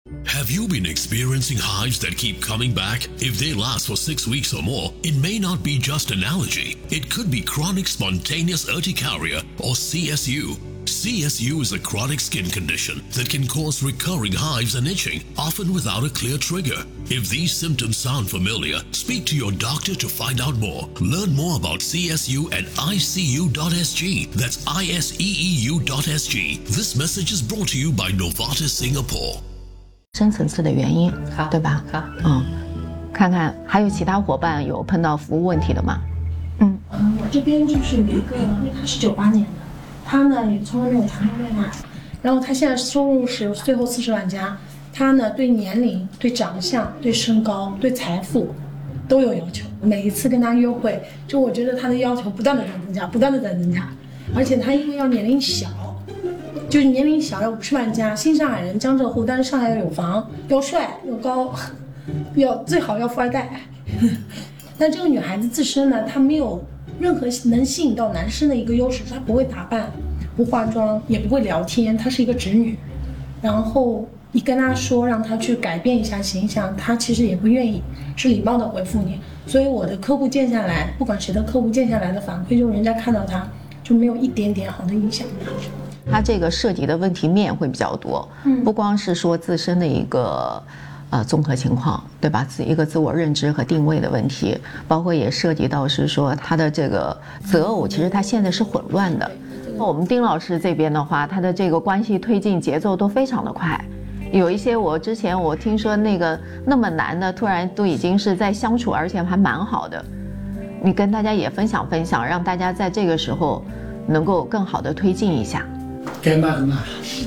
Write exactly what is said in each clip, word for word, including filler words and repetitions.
Have you been experiencing hives that keep coming back? If they last for six weeks or more, it may not be just an allergy. It could be chronic spontaneous urticaria or C S U. C S U is a chronic skin condition that can cause recurring hives and itching, often without a clear trigger. If these symptoms sound familiar, speak to your doctor to find out more. Learn more about C S U at I C U dot S G. That's I S E E U dot S G. This message is brought to you by Novartis Singapore. 深层次的原因， 好， 对吧？ 好， 嗯，看看还有其他伙伴有碰到服务问题的吗？嗯嗯，我这边就是有一个，因为他是九八年的，他呢也从来没有谈过恋爱，然后他现在收入是最后四十万加，他呢对年龄、对长相、对身高、对财富都有要求。每一次跟他约会，就我觉得他的要求不断的在增加，不断的在增加，而且他因为要年龄小。就是年龄小，要五十万加，新上海人，江浙沪，但是上海要有房，要帅，要高，要最好要富二代。但这个女孩子自身呢，她没有任何能吸引到男生的一个优势，她不会打扮，不化妆，也不会聊天，她是一个直女。然后你跟她说让她去改变一下形象，她其实也不愿意，是礼貌的回复你。所以我的客户见下来，不管谁的客户见下来的反馈，就是人家看到她就没有一点点好的印象。 它这个涉及的问题面会比较多，嗯，不光是说自身的一个呃综合情况，对吧？自一个自我认知和定位的问题，包括也涉及到是说他的这个择偶，其实他现在是混乱的。我们丁老师这边的话，他的这个关系推进节奏都非常的快，有一些我之前我听说那个那么难的，突然都已经是在相处，而且还蛮好的。你跟大家也分享分享，让大家在这个时候能够更好的推进一下。 该骂的骂，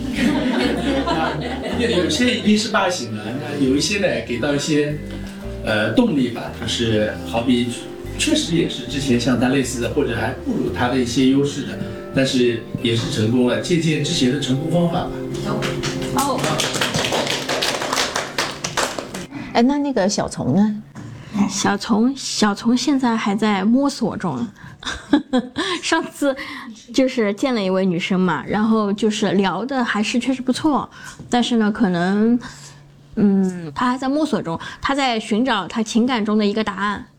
有些已经是骂醒了，那有一些呢给到一些呃动力吧，就是好比确实也是之前像他类似的，或者还不如他的一些优势的，但是也是成功了，借鉴之前的成功方法吧。 好。哎，那那个小虫呢？ 小虫，小虫现在还在摸索中。上次就是见了一位女生嘛，然后就是聊的还是确实不错，但是呢，可能，嗯，她还在摸索中，她在寻找她情感中的一个答案。